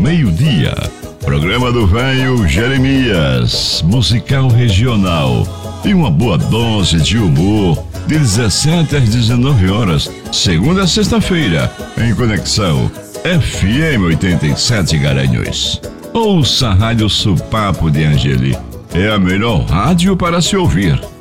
meio-dia. Programa do velho Jeremias, musical regional e uma boa dose de humor de 17 às 19 horas, segunda a sexta-feira, em Conexão FM 87 Garanhuns. Ouça a Rádio Supapo de Angeli, é a melhor rádio para se ouvir.